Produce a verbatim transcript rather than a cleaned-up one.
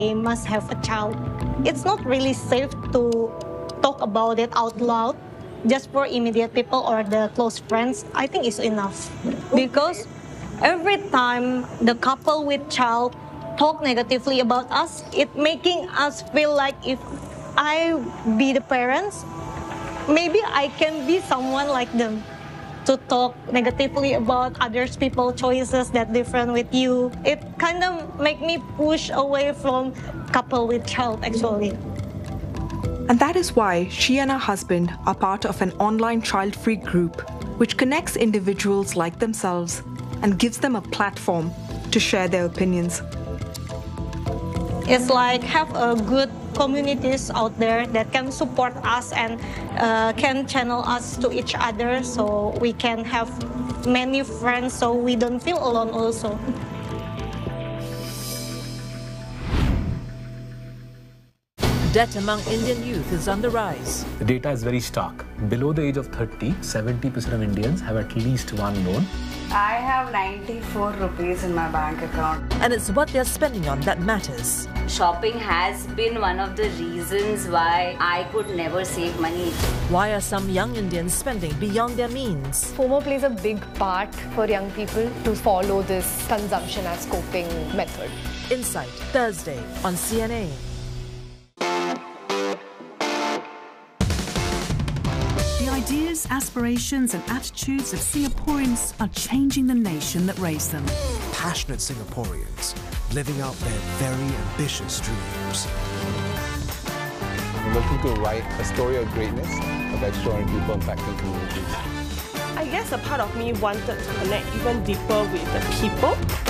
they must have a child. It's not really safe to talk about it out loud just for immediate people or the close friends. I think it's enough because every time the couple with child talk negatively about us, it making us feel like if I be the parents, maybe I can be someone like them. To talk negatively about others people's choices that different with you. It kind of make me push away from couple with child actually. And that is why she and her husband are part of an online child-free group which connects individuals like themselves and gives them a platform to share their opinions. It's like have a good communities out there that can support us and uh, can channel us to each other so we can have many friends so we don't feel alone also. Debt among Indian youth is on the rise. The data is very stark. Below the age of thirty, seventy percent of Indians have at least one loan. I have ninety-four rupees in my bank account. And it's what they're spending on that matters. Shopping has been one of the reasons why I could never save money. Why are some young Indians spending beyond their means? FOMO plays a big part for young people to follow this consumption as coping method. Insight, Thursday on C N A. The ideas, aspirations and attitudes of Singaporeans are changing the nation that raised them. Passionate Singaporeans living out their very ambitious dreams. I'm looking to write a story of greatness, of extraordinary people impacting communities. I guess a part of me wanted to connect even deeper with the people.